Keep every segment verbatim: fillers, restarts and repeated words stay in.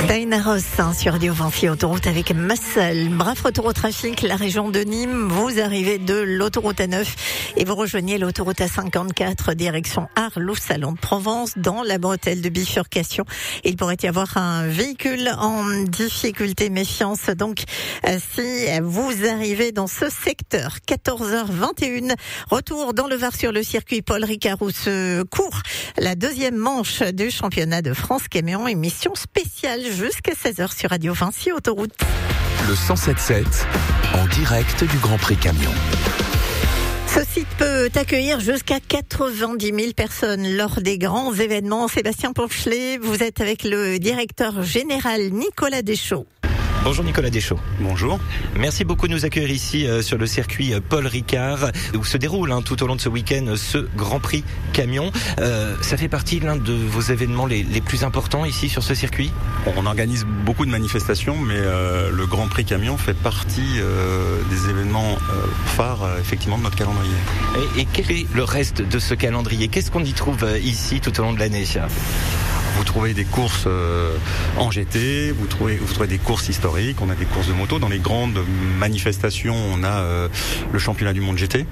Diana Ross hein, sur Radio Vinci Autoroute avec Muscle. Bref, retour au trafic, la région de Nîmes. Vous arrivez de l'autoroute A neuf et vous rejoignez l'autoroute A cinquante-quatre direction Arles, Salon de Provence, dans la bretelle de bifurcation. Il pourrait y avoir un véhicule en difficulté, méfiance. Donc, si vous arrivez dans ce secteur, quatorze heures vingt et une, retour dans le Var sur le circuit Paul Ricard où se court la deuxième manche du championnat de France camion, émission spéciale jusqu'à seize heures sur Radio Vinci Autoroute. Le cent sept sept en direct du Grand Prix Camion. Ce site peut accueillir jusqu'à quatre-vingt-dix mille personnes lors des grands événements. Sébastien Ponchelet, vous êtes avec le directeur général Nicolas Deschaux. Bonjour Nicolas Deschaux. Bonjour. Merci beaucoup de nous accueillir ici euh, sur le circuit euh, Paul Ricard où se déroule hein, tout au long de ce week-end euh, ce Grand Prix Camion. Euh, ça fait partie l'un de vos événements les, les plus importants ici sur ce circuit ? On organise beaucoup de manifestations, mais euh, le Grand Prix Camion fait partie euh, des événements euh, phares euh, effectivement de notre calendrier. Et, et quel est le reste de ce calendrier ? Qu'est-ce qu'on y trouve euh, ici tout au long de l'année ? Vous trouvez des courses euh, en G T, vous trouvez, vous trouvez des courses historiques, on a des courses de moto. Dans les grandes manifestations, on a euh, le championnat du monde G T.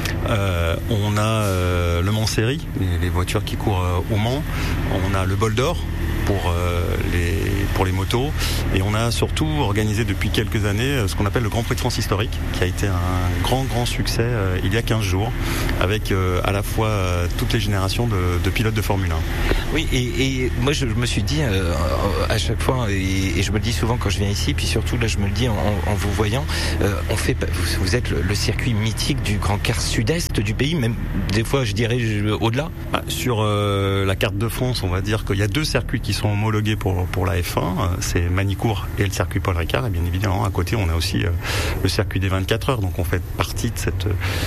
Euh, on a euh, le Mans Série, les, les voitures qui courent euh, au Mans. On a le Bol d'Or pour euh, les pour les motos, et on a surtout organisé depuis quelques années ce qu'on appelle le Grand Prix de France historique, qui a été un grand grand succès euh, il y a quinze jours, avec euh, à la fois euh, toutes les générations de, de pilotes de Formule un. Oui, et, et moi je me suis dit euh, à chaque fois, et, et je me le dis souvent quand je viens ici, puis surtout là je me le dis en, en vous voyant, euh, on fait, vous, vous êtes le, le circuit mythique du Grand Quart Sud-Est du pays, même des fois je dirais je, au-delà. Ah, sur euh, la carte de France, on va dire qu'il y a deux circuits qui sont homologués pour pour la F un, c'est Manicourt et le circuit Paul Ricard, et bien évidemment à côté on a aussi euh, le circuit des vingt-quatre heures. Donc on fait partie de cette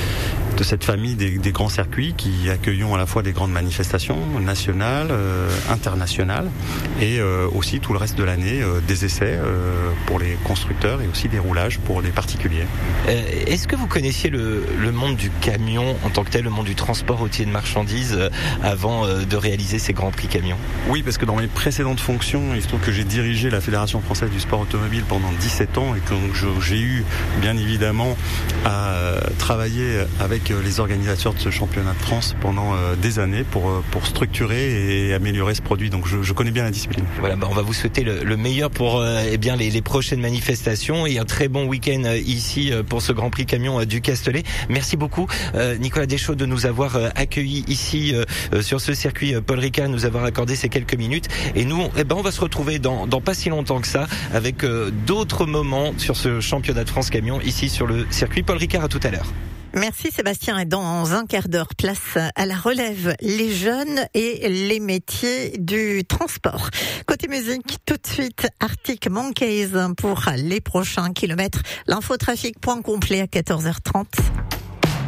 de cette famille des, des grands circuits qui accueillons à la fois des grandes manifestations nationales, euh, internationales, et euh, aussi tout le reste de l'année euh, des essais euh, pour les constructeurs et aussi des roulages pour les particuliers. Euh, est-ce que vous connaissiez le, le monde du camion en tant que tel, le monde du transport routier de marchandises euh, avant euh, de réaliser ces grands prix camions ? Oui, parce que dans mes précédentes fonctions, il se trouve que j'ai dirigé la Fédération française du sport automobile pendant dix-sept ans, et que je, j'ai eu bien évidemment à euh, travailler avec les organisateurs de ce championnat de France pendant euh, des années pour, euh, pour structurer et améliorer ce produit. Donc je, je connais bien la discipline. Voilà, bah on va vous souhaiter le, le meilleur pour euh, eh bien les, les prochaines manifestations, et un très bon week-end euh, ici euh, pour ce Grand Prix Camion euh, du Castellet. Merci beaucoup euh, Nicolas Deschaux de nous avoir euh, accueillis ici euh, sur ce circuit euh, Paul Ricard, nous avoir accordé ces quelques minutes. Et nous, eh ben on va se retrouver dans, dans pas si longtemps que ça avec euh, d'autres moments sur ce championnat de France Camion ici sur le circuit Paul Ricard. À tout à l'heure. Merci Sébastien, et dans un quart d'heure, place à la relève, les jeunes et les métiers du transport. Côté musique, tout de suite, Arctic Monkeys pour les prochains kilomètres. L'infotrafic, point complet à quatorze heures trente.